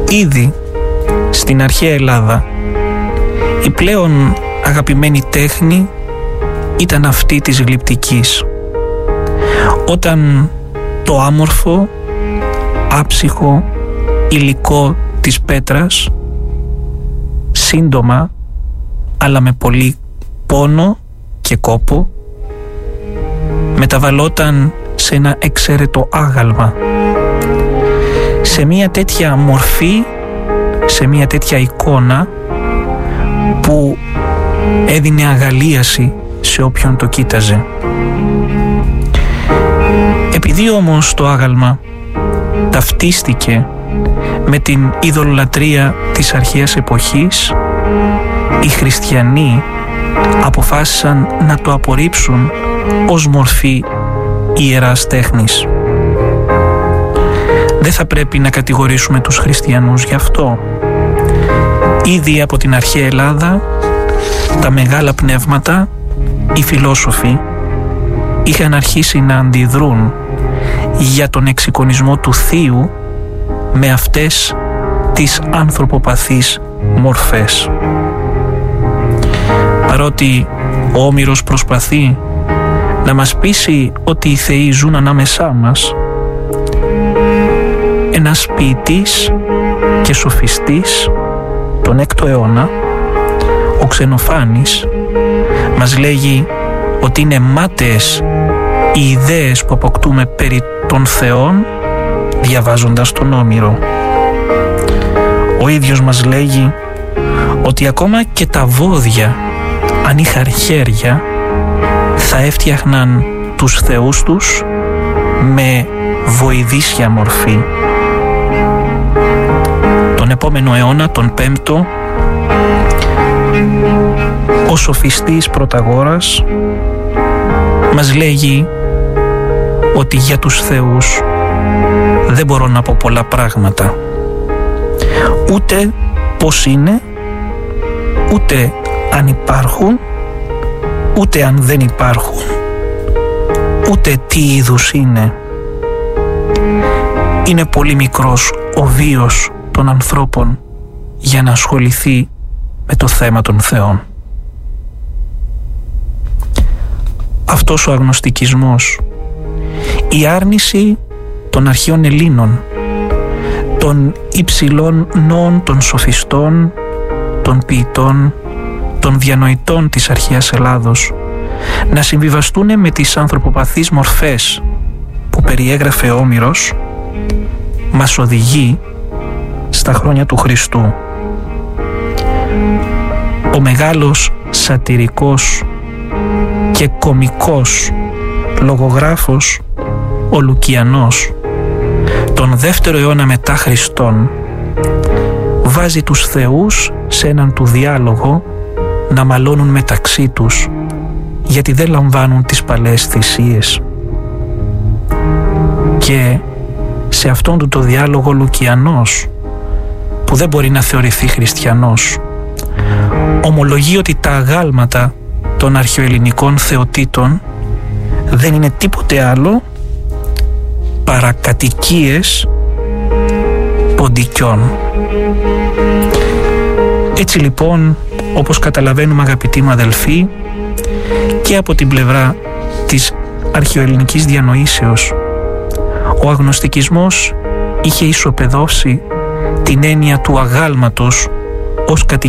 Ήδη στην αρχαία Ελλάδα η πλέον αγαπημένη τέχνη ήταν αυτή της γλυπτικής, όταν το άμορφο, άψυχο υλικό της πέτρας σύντομα αλλά με πολύ πόνο και κόπο μεταβαλόταν σε ένα εξαίρετο άγαλμα, σε μια τέτοια μορφή, σε μια τέτοια εικόνα που έδινε αγαλίαση σε όποιον το κοίταζε. Επειδή όμως το άγαλμα ταυτίστηκε με την ειδωλολατρία της αρχαίας εποχής, οι χριστιανοί αποφάσισαν να το απορρίψουν ως μορφή ιεράς τέχνης. Δεν θα πρέπει να κατηγορήσουμε τους χριστιανούς γι' αυτό. Ήδη από την αρχαία Ελλάδα τα μεγάλα πνεύματα, οι φιλόσοφοι, είχαν αρχίσει να αντιδρούν για τον εξεικονισμό του Θείου με αυτές τις ανθρωποπαθείς μορφές. Παρότι ο Όμηρος προσπαθεί να μας πείσει ότι οι θεοί ζουν ανάμεσά μας, ένας ποιητής και σοφιστής τον 6ο αιώνα, ο Ξενοφάνης, μας λέγει ότι είναι μάταιες οι ιδέες που αποκτούμε περί των θεών διαβάζοντας τον Όμηρο. Ο ίδιος μας λέγει ότι ακόμα και τα βόδια, αν είχαν χέρια, θα έφτιαχναν τους θεούς τους με βοηδήσια μορφή. Τον επόμενο αιώνα, τον 5ο, ο σοφιστής Πρωταγόρας μας λέγει ότι για τους θεούς δεν μπορώ να πω πολλά πράγματα. Ούτε πώς είναι, ούτε αν υπάρχουν, ούτε αν δεν υπάρχουν, ούτε τι είδους είναι. Είναι πολύ μικρός ο βίος των ανθρώπων για να ασχοληθεί με το θέμα των θεών. Αυτός ο αγνωστικισμός, η άρνηση των αρχαίων Ελλήνων, των υψηλών νόων των σοφιστών, των ποιητών, των διανοητών της αρχαίας Ελλάδος, να συμβιβαστούν με τις ανθρωποπαθείς μορφές που περιέγραφε ο Όμηρος, μας οδηγεί στα χρόνια του Χριστού. Ο μεγάλος σατυρικός και κομικός λογογράφος ο Λουκιανός τον 2ο αιώνα μετά Χριστόν βάζει τους θεούς σε έναν του διάλογο να μαλώνουν μεταξύ τους, γιατί δεν λαμβάνουν τις παλαιές θυσίες. Και σε αυτόν του το διάλογο Λουκιανός, που δεν μπορεί να θεωρηθεί χριστιανός, ομολογεί ότι τα αγάλματα των αρχαιοελληνικών θεοτήτων δεν είναι τίποτε άλλο παρά κατοικίες ποντικιών. Έτσι λοιπόν, όπως καταλαβαίνουμε αγαπητοί μου αδελφοί, και από την πλευρά της αρχαιοελληνικής διανοήσεως, ο αγνωστικισμός είχε ισοπεδώσει την έννοια του αγάλματος ως κατοικία